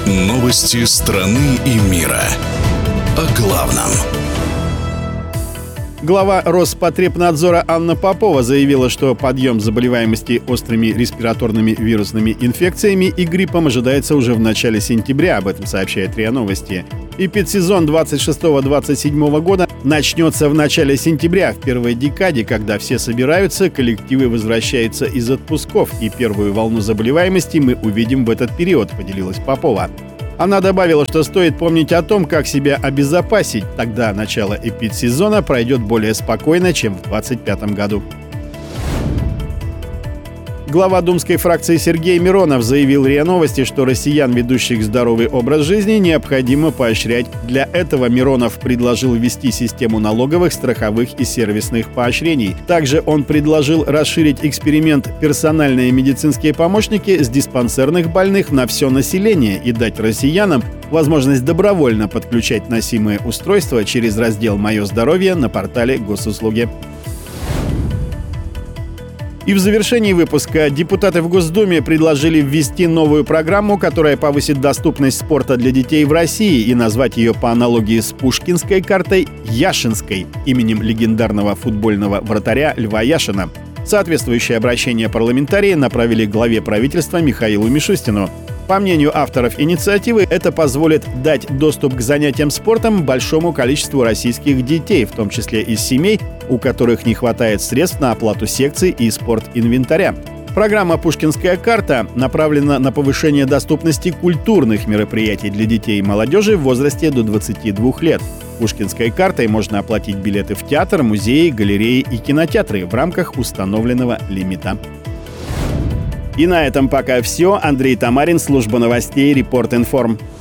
Новости страны и мира. О главном. Глава Роспотребнадзора Анна Попова заявила, что подъем заболеваемости острыми респираторными вирусными инфекциями и гриппом ожидается уже в начале сентября. Об этом сообщает РИА Новости. Эпидсезон 26-27 года начнется в начале сентября, в первой декаде, когда все собираются, коллективы возвращаются из отпусков, и первую волну заболеваемости мы увидим в этот период, поделилась Попова. Она добавила, что стоит помнить о том, как себя обезопасить. Тогда начало эпидсезона пройдет более спокойно, чем в 2025 году. Глава думской фракции Сергей Миронов заявил РИА Новости, что россиян, ведущих здоровый образ жизни, необходимо поощрять. Для этого Миронов предложил ввести систему налоговых, страховых и сервисных поощрений. Также он предложил расширить эксперимент «Персональные медицинские помощники» с диспансерных больных на все население и дать россиянам возможность добровольно подключать носимые устройства через раздел «Мое здоровье» на портале Госуслуги. И в завершении выпуска депутаты в Госдуме предложили ввести новую программу, которая повысит доступность спорта для детей в России, и назвать ее по аналогии с пушкинской картой Яшинской, именем легендарного футбольного вратаря Льва Яшина. Соответствующее обращение парламентарии направили главе правительства Михаилу Мишустину. По мнению авторов инициативы, это позволит дать доступ к занятиям спортом большому количеству российских детей, в том числе из семей, у которых не хватает средств на оплату секций и спортинвентаря. Программа «Пушкинская карта» направлена на повышение доступности культурных мероприятий для детей и молодежи в возрасте до 22 лет. Пушкинской картой можно оплатить билеты в театр, музеи, галереи и кинотеатры в рамках установленного лимита. И на этом пока все. Андрей Тамарин, служба новостей «Репорт Информ».